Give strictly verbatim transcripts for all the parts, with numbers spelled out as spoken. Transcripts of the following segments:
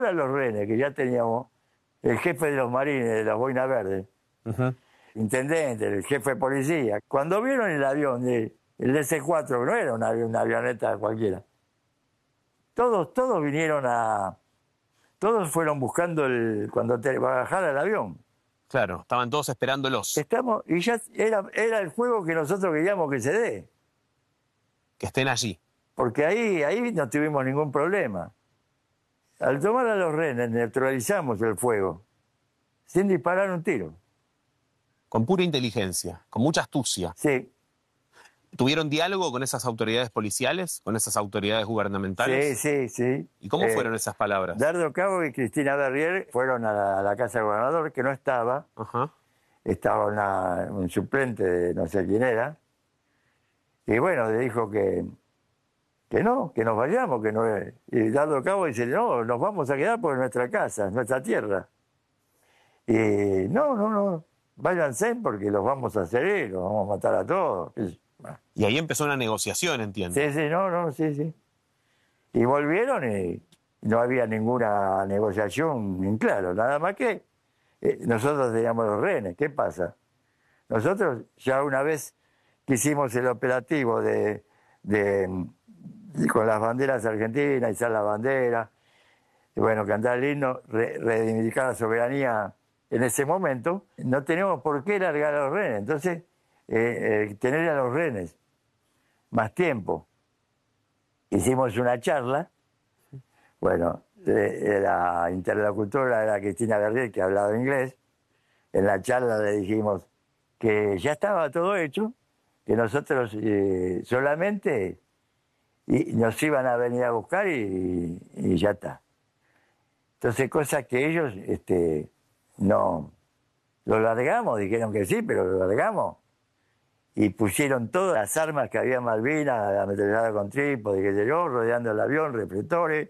A los rehenes, que ya teníamos el jefe de los marines, de las boinas verdes, uh-huh. intendente, el jefe de policía. Cuando vieron el avión, el, el D C cuatro, que no era una, una avioneta cualquiera, todos, todos vinieron a... Todos fueron buscando el cuando te bajara el avión. Claro, estaban todos esperándolos. Estamos, y ya era, era el juego que nosotros queríamos que se dé. Que estén allí. Porque ahí, ahí no tuvimos ningún problema. Al tomar a los rehenes, neutralizamos el fuego, sin disparar un tiro. Con pura inteligencia, con mucha astucia. Sí. ¿Tuvieron diálogo con esas autoridades policiales, con esas autoridades gubernamentales? Sí, sí, sí. ¿Y cómo eh, fueron esas palabras? Dardo Cabo y Cristina Berrier fueron a la, a la casa del gobernador, que no estaba. Ajá. Estaba una, un suplente de no sé quién era. Y bueno, le dijo que, que no, que nos vayamos. que no Y Dardo Cabo dice, no, nos vamos a quedar por nuestra casa, nuestra tierra. Y no, no, no, váyanse porque los vamos a hacer, los vamos a matar a todos. Y ahí empezó una negociación, entiendo. Sí, sí, no, no, sí, sí. Y volvieron y no había ninguna negociación en claro, nada más que eh, nosotros teníamos los rehenes. ¿Qué pasa? Nosotros ya una vez que hicimos el operativo de, de, de con las banderas argentinas, izar la bandera, y bueno, cantar el himno, re, reivindicar la soberanía en ese momento, no teníamos por qué largar a los rehenes. Entonces, eh, eh, tener a los rehenes más tiempo. Hicimos una charla, bueno, eh, la interlocutora era Cristina Berrier, que hablaba inglés. En la charla le dijimos que ya estaba todo hecho, que nosotros eh, solamente y nos iban a venir a buscar y, y ya está. Entonces, cosas que ellos este, no... Lo largamos, dijeron que sí, pero lo largamos. Y pusieron todas las armas que había en Malvinas, la ametralladora con trípode, que llegó, rodeando el avión, reflectores,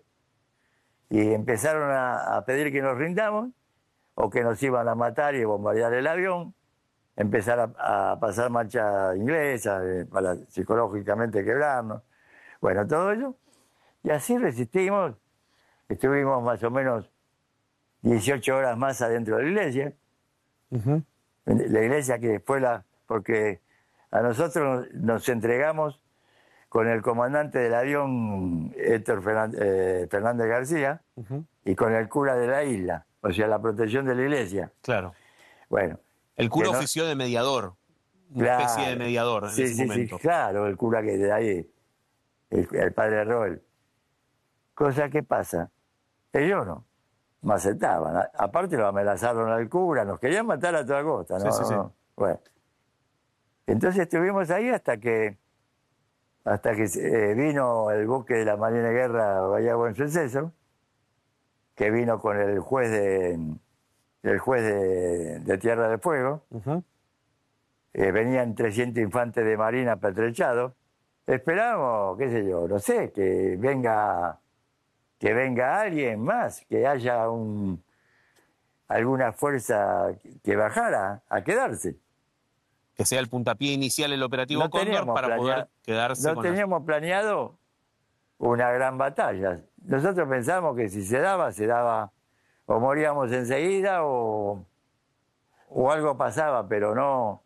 y empezaron a, a pedir que nos rindamos, o que nos iban a matar y bombardear el avión, empezar a, a pasar marcha inglesa, eh, para psicológicamente quebrarnos. Bueno, todo eso. Y así resistimos, estuvimos más o menos dieciocho horas más adentro de la iglesia. Uh-huh. La iglesia que después la... porque a nosotros nos entregamos con el comandante del avión, Héctor Fernández, eh, Fernández García, uh-huh. y con el cura de la isla, o sea, la protección de la iglesia. Claro. Bueno. El cura no... ofició de mediador, una claro, especie de mediador en sí, ese sí, momento. Sí, claro, el cura que de ahí, el, el padre Roel. Cosa que pasa, ellos no, no aceptaban. A, aparte lo amenazaron al cura, nos querían matar a toda costa, ¿no? Sí, sí, sí. Bueno. Entonces estuvimos ahí hasta que hasta que eh, vino el buque de la Marina de Guerra Bahía Buen Suceso, que vino con el juez de el juez de, de Tierra del Fuego. Uh-huh. eh, venían trescientos infantes de marina pertrechados. Esperamos, qué sé yo, no sé, que venga que venga alguien más, que haya un alguna fuerza que bajara a quedarse. Que sea el puntapié inicial el operativo no Cóndor para planea... poder quedarse No con teníamos las... planeado una gran batalla. Nosotros pensamos que si se daba, se daba o moríamos enseguida o, o algo pasaba, pero no,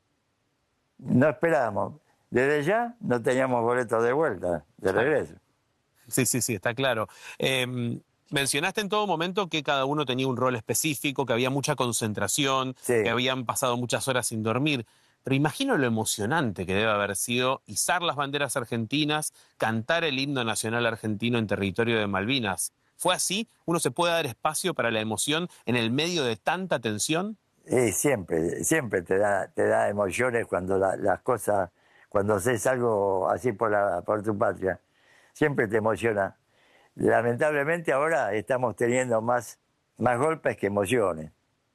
no esperábamos. Desde ya no teníamos boletos de vuelta, de regreso. Sí, sí, sí, está claro. Eh, mencionaste en todo momento que cada uno tenía un rol específico, que había mucha concentración, sí. que habían pasado muchas horas sin dormir. Pero imagino lo emocionante que debe haber sido izar las banderas argentinas, cantar el himno nacional argentino en territorio de Malvinas. ¿Fue así? ¿Uno se puede dar espacio para la emoción en el medio de tanta tensión? Sí, siempre, siempre te da, te da emociones cuando la, las cosas, cuando haces algo así por, la, por tu patria. Siempre te emociona. Lamentablemente ahora estamos teniendo más, más golpes que emociones,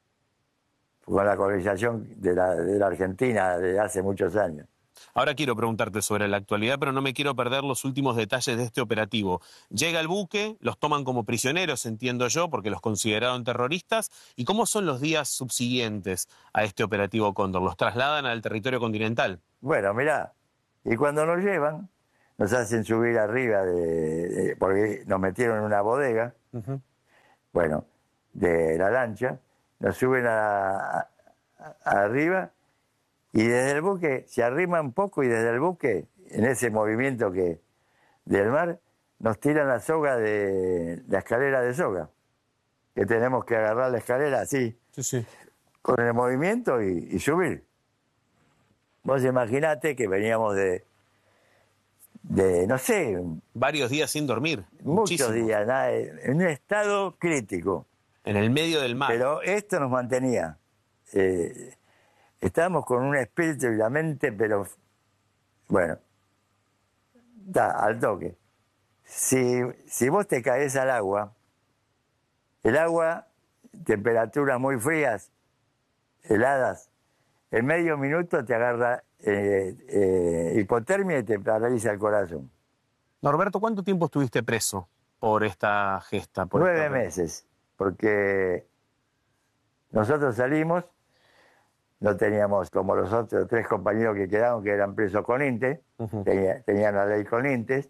con la colonización de la, de la Argentina de hace muchos años. Ahora quiero preguntarte sobre la actualidad, pero no me quiero perder los últimos detalles de este operativo. Llega el buque, los toman como prisioneros, entiendo yo, porque los consideraron terroristas. ¿Y cómo son los días subsiguientes a este operativo Cóndor? ¿Los trasladan al territorio continental? Bueno, mirá, y cuando nos llevan, nos hacen subir arriba, de, de porque nos metieron en una bodega, uh-huh. bueno, de la lancha, nos suben a, a- a arriba y desde el buque se arrima un poco y desde el buque, en ese movimiento que del mar, nos tiran la soga de la escalera de soga, que tenemos que agarrar la escalera así, Sí, sí. con el movimiento y, y subir. Vos imaginate que veníamos de, de, no sé, Varios días sin dormir. muchos Muchísimo. días, nada, en un estado crítico. En el medio del mar. Pero esto nos mantenía. Eh, estábamos con un espíritu y la mente, pero bueno, da, al toque. Si, si vos te caes al agua, el agua, temperaturas muy frías, heladas, en medio minuto te agarra eh, eh, hipotermia y te paraliza el corazón. Norberto, ¿cuánto tiempo estuviste preso por esta gesta? Por Nueve esta... meses, porque nosotros salimos, no teníamos como los otros tres compañeros que quedaron, que eran presos con INTE, Uh-huh. tenía, tenían la ley con INTES.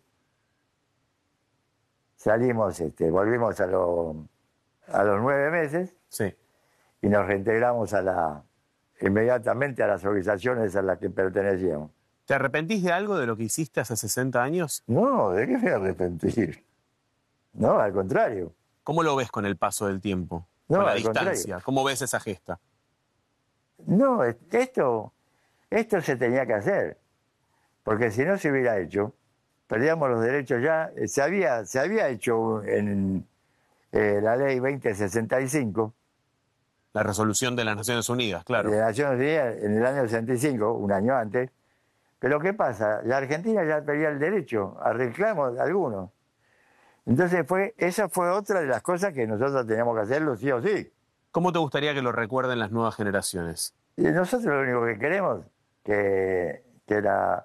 Salimos, este, volvimos a, lo, a los nueve meses Sí. y nos reintegramos a la, inmediatamente a las organizaciones a las que pertenecíamos. ¿Te arrepentís de algo de lo que hiciste hace sesenta años? No, ¿de qué me voy a arrepentir? No, al contrario. ¿Cómo lo ves con el paso del tiempo? No, con la al distancia. contrario. ¿Cómo ves esa gesta? No, esto, esto se tenía que hacer, porque si no se hubiera hecho, perdíamos los derechos ya. Se había, se había hecho en eh, la ley veinte sesenta y cinco La resolución de las Naciones Unidas, claro. de Naciones Unidas en el año sesenta y cinco, un año antes. Pero ¿qué pasa? La Argentina ya perdía el derecho a reclamo de algunos. Entonces fue, esa fue otra de las cosas que nosotros teníamos que hacerlo sí o sí. ¿Cómo te gustaría que lo recuerden las nuevas generaciones? Y nosotros lo único que queremos que, que la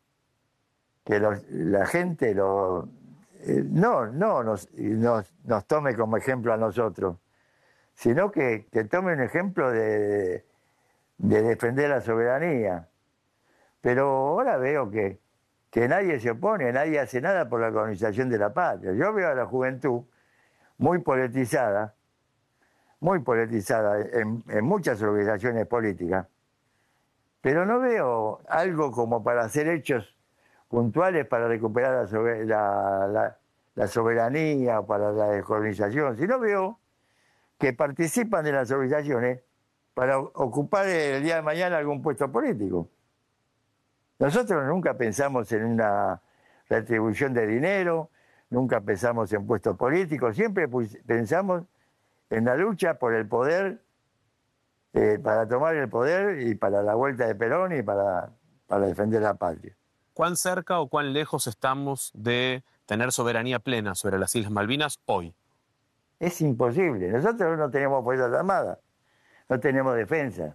que los- la gente lo eh, no no nos, nos nos tome como ejemplo a nosotros, sino que, que tome un ejemplo de, de defender la soberanía. Pero ahora veo que, que nadie se opone, nadie hace nada por la colonización de la patria. Yo veo a la juventud muy politizada, muy politizada en, en muchas organizaciones políticas, pero no veo algo como para hacer hechos puntuales para recuperar la, sober- la, la- la soberanía, para la descolonización, sino veo que participan de las organizaciones para ocupar el día de mañana algún puesto político. Nosotros nunca pensamos en una retribución de dinero, nunca pensamos en puestos políticos, siempre pues, pensamos en la lucha por el poder, eh, para tomar el poder y para la vuelta de Perón y para, para defender la patria. ¿Cuán cerca o cuán lejos estamos de tener soberanía plena sobre las Islas Malvinas hoy? Es imposible. Nosotros no tenemos Fuerzas Armadas, no tenemos defensa.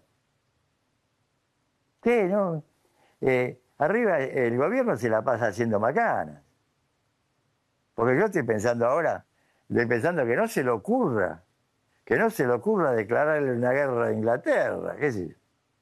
¿Qué? No. Eh, arriba el gobierno se la pasa haciendo macanas. Porque yo estoy pensando ahora, estoy pensando que no se le ocurra, que no se le ocurra declararle una guerra a Inglaterra, qué sé yo.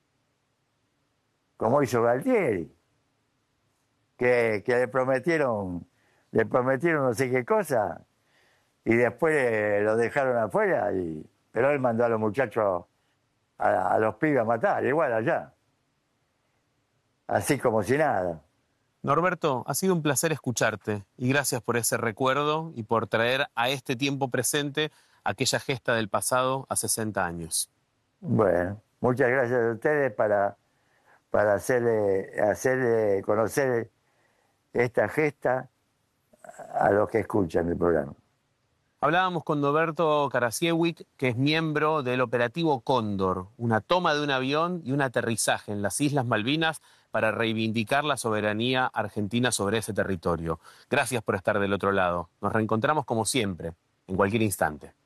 Como hizo Galtieri, que, que le prometieron, le prometieron no sé qué cosa, y después eh, lo dejaron afuera, y, pero él mandó a los muchachos, a, a los pibes a matar, igual allá. Así como si nada. Norberto, ha sido un placer escucharte y gracias por ese recuerdo y por traer a este tiempo presente aquella gesta del pasado a sesenta años. Bueno, muchas gracias a ustedes para, para hacerle, hacerle conocer esta gesta a los que escuchan el programa. Hablábamos con Norberto Karasiewicz, que es miembro del operativo Cóndor, una toma de un avión y un aterrizaje en las Islas Malvinas para reivindicar la soberanía argentina sobre ese territorio. Gracias por estar del otro lado. Nos reencontramos como siempre, en cualquier instante.